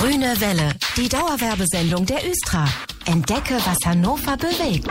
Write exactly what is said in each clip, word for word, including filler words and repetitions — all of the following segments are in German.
Grüne Welle, die Dauerwerbesendung der Östra. Entdecke, was Hannover bewegt.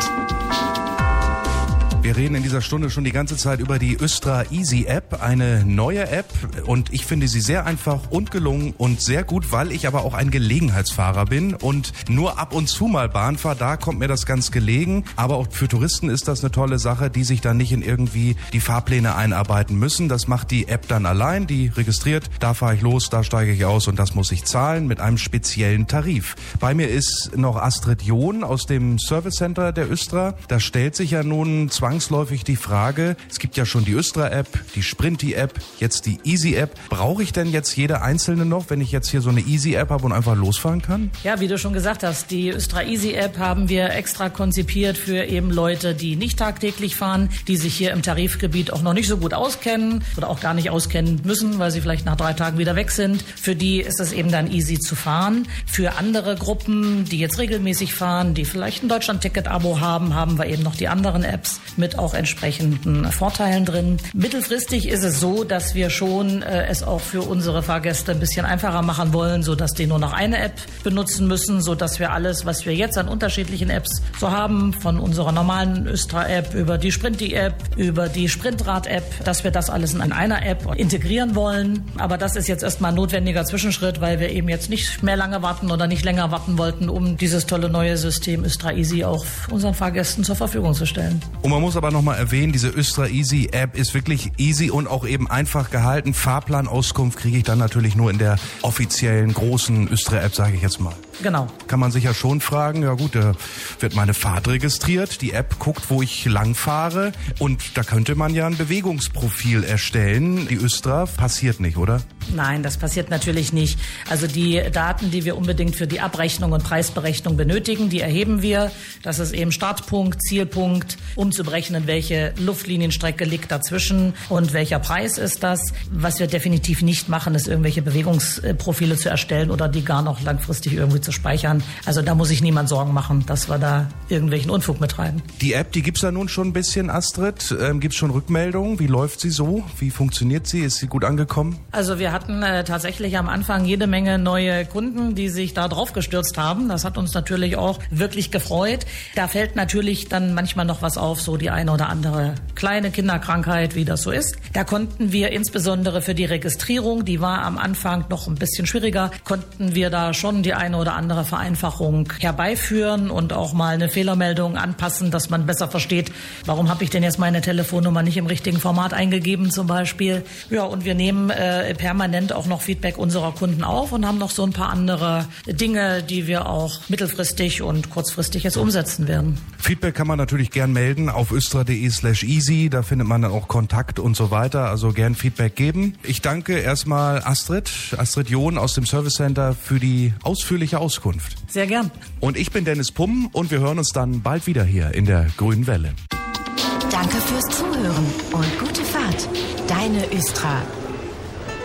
Wir reden in dieser Stunde schon die ganze Zeit über die Östra Easy App, eine neue App, und ich finde sie sehr einfach und gelungen und sehr gut, weil ich aber auch ein Gelegenheitsfahrer bin und nur ab und zu mal Bahn fahre, da kommt mir das ganz gelegen, aber auch für Touristen ist das eine tolle Sache, die sich dann nicht in irgendwie die Fahrpläne einarbeiten müssen. Das macht die App dann allein, die registriert, da fahre ich los, da steige ich aus und das muss ich zahlen mit einem speziellen Tarif. Bei mir ist noch Astrid John aus dem Service Center der Östra. Da stellt sich ja nun zwangsläufig die Frage, es gibt ja schon die Östra-App, die Sprinti-App, jetzt die Easy-App. Brauche ich denn jetzt jede einzelne noch, wenn ich jetzt hier so eine Easy-App habe und einfach losfahren kann? Ja, wie du schon gesagt hast, die Östra Easy-App haben wir extra konzipiert für eben Leute, die nicht tagtäglich fahren, die sich hier im Tarifgebiet auch noch nicht so gut auskennen oder auch gar nicht auskennen müssen, weil sie vielleicht nach drei Tagen wieder weg sind. Für die ist es eben dann easy zu fahren. Für andere Gruppen, die jetzt regelmäßig fahren, die vielleicht ein Deutschland-Ticket-Abo haben, haben wir eben noch die anderen Apps mit auch entsprechenden Vorteilen drin. Mittelfristig ist es so, dass wir schon äh, es auch für unsere Fahrgäste ein bisschen einfacher machen wollen, sodass die nur noch eine App benutzen müssen, sodass wir alles, was wir jetzt an unterschiedlichen Apps so haben, von unserer normalen Östra-App über die Sprinti-App, über die Sprintrad-App, dass wir das alles in einer App integrieren wollen. Aber das ist jetzt erstmal ein notwendiger Zwischenschritt, weil wir eben jetzt nicht mehr lange warten oder nicht länger warten wollten, um dieses tolle neue System Östra Easy auch unseren Fahrgästen zur Verfügung zu stellen. Und man muss aber nochmal erwähnen, diese Östra Easy App ist wirklich easy und auch eben einfach gehalten. Fahrplanauskunft kriege ich dann natürlich nur in der offiziellen großen Östra App, sage ich jetzt mal. Genau. Kann man sich ja schon fragen, ja gut, da wird meine Fahrt registriert, die App guckt, wo ich lang fahre und da könnte man ja ein Bewegungsprofil erstellen. Die Östra passiert nicht, oder? Nein, das passiert natürlich nicht. Also die Daten, die wir unbedingt für die Abrechnung und Preisberechnung benötigen, die erheben wir. Das ist eben Startpunkt, Zielpunkt, um zu berechnen, welche Luftlinienstrecke liegt dazwischen und welcher Preis ist das. Was wir definitiv nicht machen, ist irgendwelche Bewegungsprofile zu erstellen oder die gar noch langfristig irgendwie zu speichern. Also da muss sich niemand Sorgen machen, dass wir da irgendwelchen Unfug betreiben. Die App, die gibt's da nun schon ein bisschen, Astrid. Ähm, gibt's schon Rückmeldungen? Wie läuft sie so? Wie funktioniert sie? Ist sie gut angekommen? Also wir hatten äh, tatsächlich am Anfang jede Menge neue Kunden, die sich da drauf gestürzt haben. Das hat uns natürlich auch wirklich gefreut. Da fällt natürlich dann manchmal noch was auf, so die eine oder andere kleine Kinderkrankheit, wie das so ist. Da konnten wir insbesondere für die Registrierung, die war am Anfang noch ein bisschen schwieriger, konnten wir da schon die eine oder andere Vereinfachung herbeiführen und auch mal eine Fehlermeldung anpassen, dass man besser versteht, warum habe ich denn jetzt meine Telefonnummer nicht im richtigen Format eingegeben zum Beispiel. Ja, und wir nehmen äh, permanent auch noch Feedback unserer Kunden auf und haben noch so ein paar andere Dinge, die wir auch mittelfristig und kurzfristig jetzt umsetzen werden. Feedback kann man natürlich gern melden auf östra.de slash easy, da findet man dann auch Kontakt und so weiter, also gern Feedback geben. Ich danke erstmal Astrid, Astrid John aus dem Service Center für die ausführliche Auskunft. Sehr gern. Und ich bin Dennis Pumm und wir hören uns dann bald wieder hier in der Grünen Welle. Danke fürs Zuhören und gute Fahrt. Deine Östra.